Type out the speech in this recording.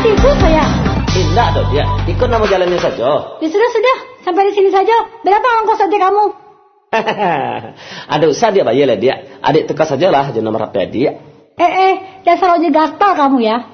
ikut saya. Tidak dong dia, ikut nama jalannya saja. Ya sudah, sampai di sini saja. Berapa ongkos saja kamu? Ada usaha dia bayar lah dia. Adik tukar sajalah, jangan nomor HP dia. Dasar ojek gaspal kamu ya.